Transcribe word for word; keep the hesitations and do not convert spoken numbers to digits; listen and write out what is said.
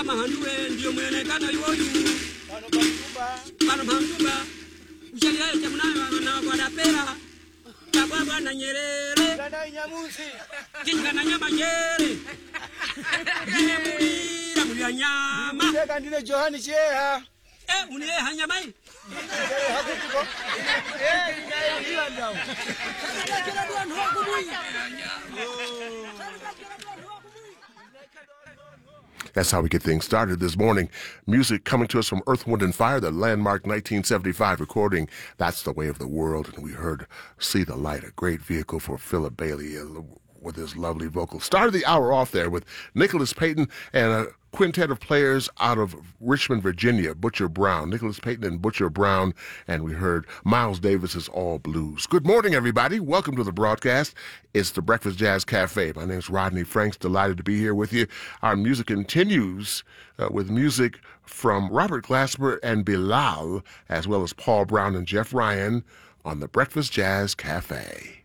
mahanduwe ndio mwonekano yoyu bano pamtuba ujalia cha mnayo na kwa dapera tabwa bwana Nyerere Dada Nyamusi kinga na nyama nyere Dine mulira mulya nyama Ndeka ndine Johani Cheha eh uniye hanyama hii hakutuko eh ndio ndao kila ndio nhokubuyi That's how we get things started this morning. Music coming to us from Earth, Wind and Fire, the landmark nineteen seventy-five recording, That's the Way of the World. And we heard See the Light, a great vehicle for Philip Bailey uh, with his lovely vocal. Started the hour off there with Nicholas Payton and a quintet of players out of Richmond, Virginia, Butcher Brown, Nicholas Payton and Butcher Brown, and we heard Miles Davis's All Blues. Good morning, everybody. Welcome to the broadcast. It's the Breakfast Jazz Cafe. My name is Rodney Franks. Delighted to be here with you. Our music continues uh, with music from Robert Glasper and Bilal, as well as Paul Brown and Jeff Ryan on the Breakfast Jazz Cafe.